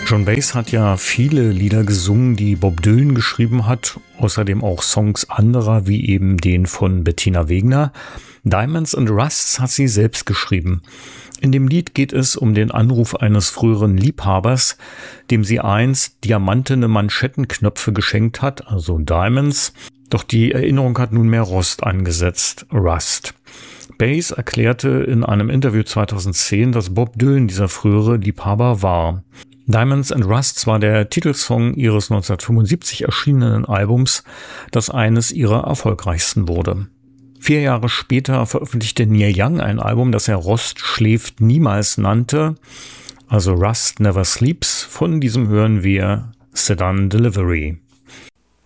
Joan Baez hat ja viele Lieder gesungen, die Bob Dylan geschrieben hat, außerdem auch Songs anderer, wie eben den von Bettina Wegner. Diamonds and Rusts hat sie selbst geschrieben. In dem Lied geht es um den Anruf eines früheren Liebhabers, dem sie einst diamantene Manschettenknöpfe geschenkt hat, also Diamonds. Doch die Erinnerung hat nunmehr Rost angesetzt, Rust. Baez erklärte in einem Interview 2010, dass Bob Dylan dieser frühere Liebhaber war. Diamonds and Rusts war der Titelsong ihres 1975 erschienenen Albums, das eines ihrer erfolgreichsten wurde. 4 Jahre später veröffentlichte Neil Young ein Album, das er Rost schläft niemals nannte, also Rust Never Sleeps. Von diesem hören wir Sedan Delivery.